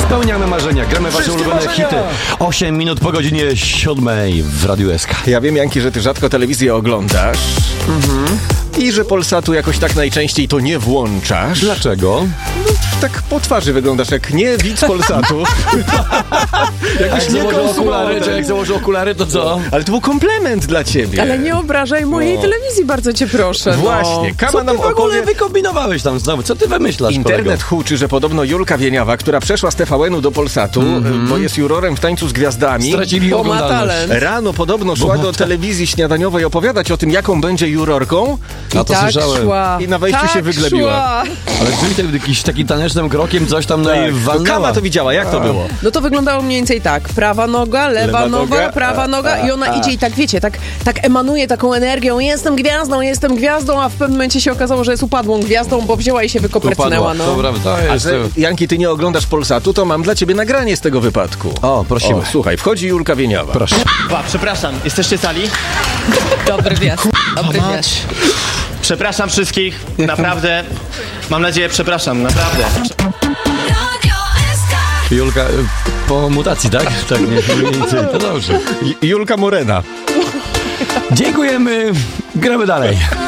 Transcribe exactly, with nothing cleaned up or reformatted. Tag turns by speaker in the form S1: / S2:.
S1: Spełniamy marzenia, gramy wasze
S2: Wszystkie
S1: ulubione
S2: marzenia.
S1: hity. osiem minut po godzinie siódmej w Radiu S K.
S2: Ja wiem, Janki, że ty rzadko telewizję oglądasz. Mhm. I że Polsatu jakoś tak najczęściej to nie włączasz.
S1: Dlaczego?
S2: Tak po twarzy wyglądasz jak nie widz Polsatu.
S1: Jak założę okulary, czy jak założę okulary, to co?
S2: Ale to był komplement dla ciebie.
S3: Ale nie obrażaj mojej
S2: No.
S3: telewizji, bardzo cię proszę. No.
S2: Właśnie,
S1: Co
S2: Kama
S1: ty
S2: nam
S1: w ogóle
S2: opowie...
S1: wykombinowałeś tam znowu? Co ty wymyślasz,
S2: Internet
S1: kolego?
S2: huczy, że podobno Julka Wieniawa, która przeszła z T V N-u do Polsatu, bo jest jurorem w Tańcu z Gwiazdami,
S1: Stracili
S3: Bo ma
S1: oglądalność.
S3: talent.
S2: rano podobno szła
S1: ma
S2: do
S1: ta-
S2: telewizji śniadaniowej opowiadać o tym, jaką będzie jurorką.
S1: A to
S3: tak
S1: słyszałem.
S3: szła.
S2: I na wejściu
S3: tak
S2: się wyglebiła.
S3: Szła.
S1: Ale ty jakiś taki tanecznym krokiem coś tam no i
S2: To
S1: walnęła.
S2: Kama to widziała, jak to było?
S3: No to wyglądało mniej więcej tak. Prawa noga, lewa,
S2: Lewa
S3: noga,
S2: noga,
S3: prawa
S2: a,
S3: noga
S2: a,
S3: i ona
S2: a.
S3: idzie i tak, wiecie, tak, tak emanuje taką energią. Jestem gwiazdą, jestem gwiazdą, a w pewnym momencie się okazało, że jest upadłą gwiazdą, bo wzięła i się wykopercnęła. No.
S1: To prawda, to
S2: A
S1: jest...
S2: że, Janki, ty nie oglądasz Polsatu, to mam dla ciebie nagranie z tego wypadku.
S1: O, prosimy.
S2: O, słuchaj, wchodzi Julka Wieniawa.
S1: Proszę.
S4: Ba, przepraszam, jesteście sali?
S3: Dobry wieczór. Dobry wieczór.
S4: Przepraszam wszystkich, naprawdę. Mam nadzieję, przepraszam, naprawdę.
S1: Julka, y, po mutacji, tak? Tak, nie, mniej więcej. To dobrze.
S2: J- Julka Morena.
S1: Dziękujemy. Gramy dalej.